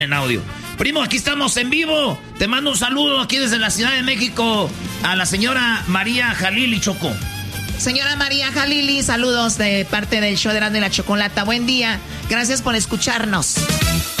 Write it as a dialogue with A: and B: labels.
A: en audio. Primo, aquí estamos en vivo. Te mando un saludo aquí desde la Ciudad de México a la señora María Jalili, Choco.
B: Señora María Jalili, saludos de parte del show de Erasmo y la Chocolata. Buen día. Gracias por escucharnos.